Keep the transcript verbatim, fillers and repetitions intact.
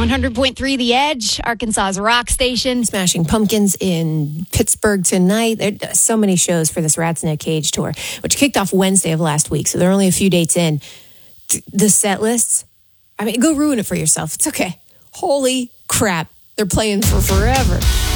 hundred point three The Edge, Arkansas's rock station. Smashing Pumpkins in Pittsburgh tonight. There are so many shows for this Rats in a Cage tour, which kicked off Wednesday of last week. So they're only a few dates in. The set lists, I mean, go ruin it for yourself. It's okay. Holy crap. They're playing for forever.